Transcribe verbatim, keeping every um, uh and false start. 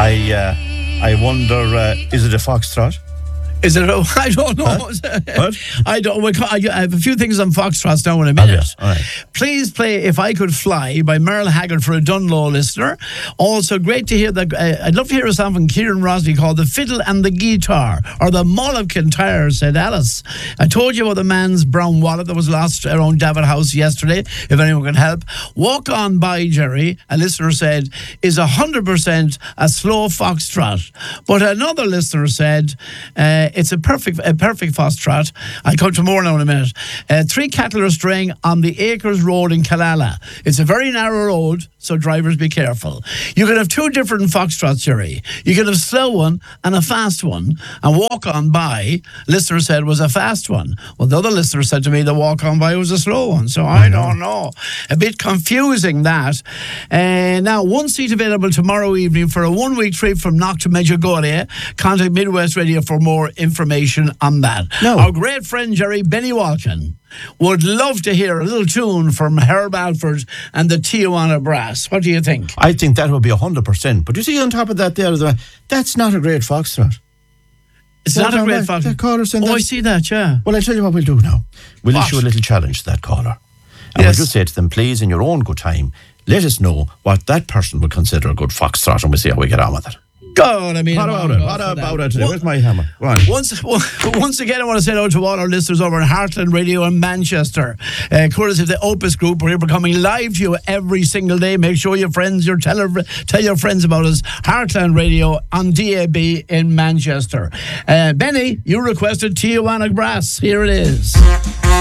I uh, I wonder, uh, is it a foxtrot? Is it? A, I don't know. Huh? What? I don't. I have a few things on Foxtrots now in a minute. Oh, yeah. All right. Please play "If I Could Fly" by Merle Haggard for a Dunlow listener. Also, great to hear that. Uh, I'd love to hear a song from Kieran Rosny called "The Fiddle and the Guitar" or "The Mollucan Tire," said Alice. I told you about the man's brown wallet that was lost around Davitt House yesterday. If anyone can help, "Walk On By," Jerry, a listener said, is a hundred percent a slow foxtrot. But another listener said. Uh, It's a perfect a perfect foxtrot. I'll come to more now in a minute. Uh, three cattle are straying on the Acres Road in Killala. It's a very narrow road, so drivers be careful. You can have two different foxtrots, Jerry. You can have a slow one and a fast one. And "Walk On By," listener said, was a fast one. Well, the other listener said to me the "Walk On By" was a slow one. So I don't know. A bit confusing, that. Uh, now, one seat available tomorrow evening for a one-week trip from Knock to Medjugorje. Contact Midwest Radio for more information on that. No. Our great friend Jerry Benny Walkin would love to hear a little tune from Herb Alford and the Tijuana Brass. What do you think? I think that would be one hundred percent. But you see on top of that there, that's not a great foxtrot. It's Well, not a no, great that- fox. that caller said Oh, I that's- see that, yeah. Well, I'll tell you what we'll do now. We'll What? issue a little challenge to that caller. And Yes. we'll just say to them, please, in your own good time, let us know what that person would consider a good foxtrot, and we'll see how we get on with it. God, I mean... What about it? What about it today? Where's my hammer? Go on. Once, once again, I want to say hello to all our listeners over in Heartland Radio in Manchester. Uh, courtesy of the Opus Group, we're coming live to you every single day. Make sure your friends, your tell, tell your friends about us. Heartland Radio on D A B in Manchester. Uh, Benny, you requested Tijuana Brass. Here it is.